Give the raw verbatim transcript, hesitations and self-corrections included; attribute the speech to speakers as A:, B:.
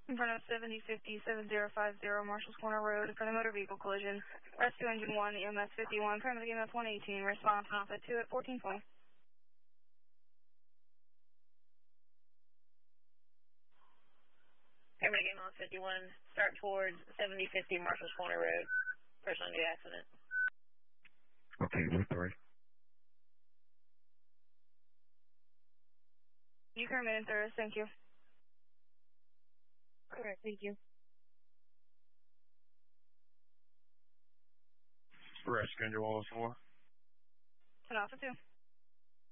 A: In front of seventy fifty, seven zero five zero Marshalls Corner Road for the motor vehicle collision. Rescue Engine one, E M S fifty-one, paramedic E M S one eighteen, response Alpha two at fourteen twenty.
B: Paramedic E M S fifty-one, start towards seventy fifty Marshalls Corner Road. Person under the accident.
C: Okay, Victory.
A: You come in, sir. Thank you.
D: All right, thank you.
C: Rescue Engine one oh four.
A: ten Alpha two.